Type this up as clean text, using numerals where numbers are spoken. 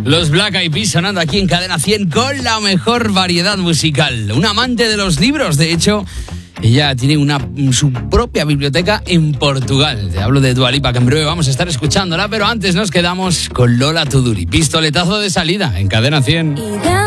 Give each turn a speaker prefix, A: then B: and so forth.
A: Los Black Eyed Peas sonando aquí en Cadena 100 con la mejor variedad musical. Un amante de los libros, de hecho, ella tiene su propia biblioteca en Portugal. Te hablo de Dua Lipa, que en breve vamos a estar escuchándola, pero antes nos quedamos con Lola Tuduri. Pistoletazo de salida en Cadena 100.